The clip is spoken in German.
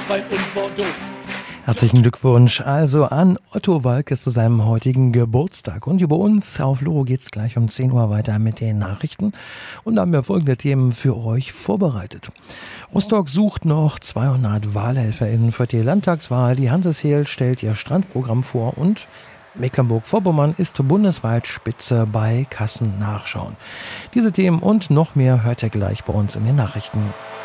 Rot-Weiß und Bordeaux. Herzlichen Glückwunsch also an Otto Waalkes zu seinem heutigen Geburtstag. Und über uns auf Loro geht's gleich um 10 Uhr weiter mit den Nachrichten. Und da haben wir folgende Themen für euch vorbereitet. Rostock sucht noch 200 WahlhelferInnen für die Landtagswahl. Die Hansesheel stellt ihr Strandprogramm vor und Mecklenburg-Vorpommern ist bundesweit Spitze bei Kassennachschauen. Diese Themen und noch mehr hört ihr gleich bei uns in den Nachrichten.